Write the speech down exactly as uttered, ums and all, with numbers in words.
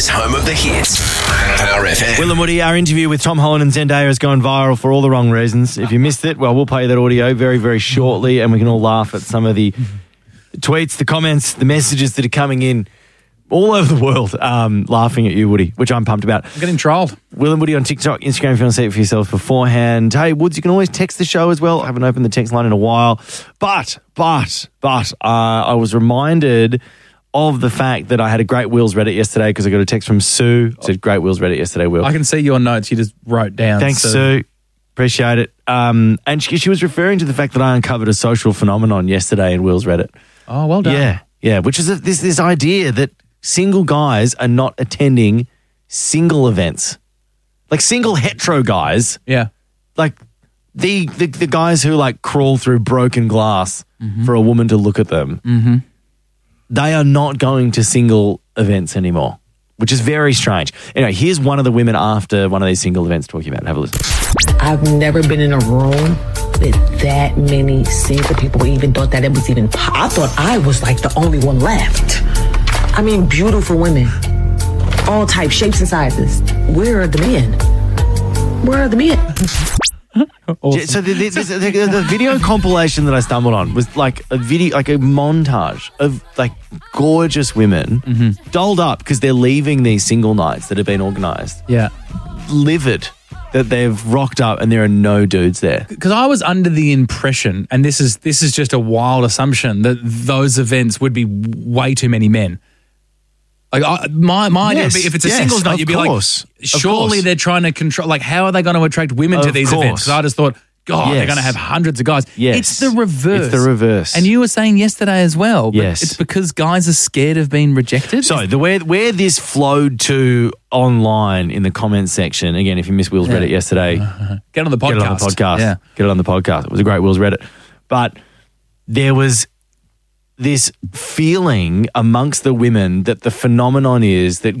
Melbourne's home of the hits. R F M. Will and Woody, our interview with Tom Holland and Zendaya has gone viral for all the wrong reasons. If you missed it, well, we'll play that audio very, very shortly and we can all laugh at some of the tweets, the comments, the messages that are coming in all over the world um, laughing at you, Woody, which I'm pumped about. I'm getting trolled. Will and Woody on TikTok, Instagram, if you want to see it for yourself beforehand. Hey, Woods, you can always text the show as well. I haven't opened the text line in a while. But, but, but, uh, I was reminded of the fact that I had a Great Wills Reddit yesterday because I got a text from Sue. It said Great Wills Reddit yesterday, Will. I can see your notes you just wrote down. Thanks, so. Sue. Appreciate it. Um, and she, she was referring to the fact that I uncovered a social phenomenon yesterday in Will's Reddit. Oh, well done. Yeah, yeah, which is a, this this idea that single guys are not attending single events. Like single hetero guys. Yeah. Like the the, the guys who like crawl through broken glass mm-hmm. for a woman to look at them. Mm-hmm. They are not going to single events anymore, which is very strange. Anyway, here's one of the women after one of these single events talking about it. Have a listen. I've never been in a room with that many single people, even thought that it was even, I thought I was like the only one left. I mean, beautiful women, all types, shapes and sizes. Where are the men? Where are the men? Awesome. So the, the, the, the, the video compilation that I stumbled on was like a video, like a montage of like gorgeous women mm-hmm. dolled up because they're leaving these single nights that have been organised. Yeah. Livid that they've rocked up and there are no dudes there. Because I was under the impression, and this is this is just a wild assumption, that those events would be way too many men. Like I, my my idea Yes, would be if it's a yes, singles night, of you'd be course, like, of surely course. they're trying to control. Like, how are they going to attract women Of to these course. events? Because I just thought, God, Yes. they're going to have hundreds of guys. Yes. It's the reverse. It's the reverse. And you were saying yesterday as well. But Yes. it's because guys are scared of being rejected. So the where where this flowed to online in the comments section, again, if you missed Will's Yeah. Reddit yesterday, get on the podcast. get it on the podcast. Yeah. Get it on the podcast. It was a great Will's Reddit. But there was this feeling amongst the women that the phenomenon is that